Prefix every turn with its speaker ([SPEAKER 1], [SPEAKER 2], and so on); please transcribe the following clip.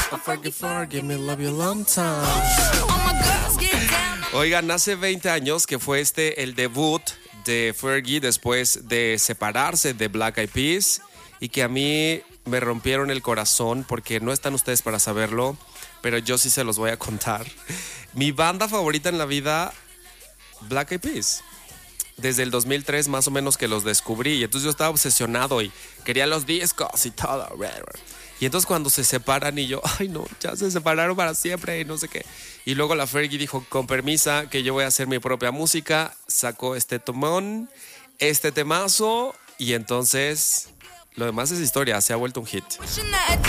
[SPEAKER 1] Forgive me, love you long time. Oigan, hace 20 años que fue el debut de Fergie después de separarse de Black Eyed Peas y que a mí me rompieron el corazón porque no están ustedes para saberlo, pero yo sí se los voy a contar. Mi banda favorita en la vida, Black Eyed Peas. Desde el 2003 más o menos que los descubrí y entonces yo estaba obsesionado y quería los discos y todo. Y entonces cuando se separan y yo, ay no, ya se separaron para siempre y no sé qué. Y luego la Fergie dijo, con permisa, que yo voy a hacer mi propia música. Sacó este tomón, este temazo y entonces lo demás es historia, se ha vuelto un hit.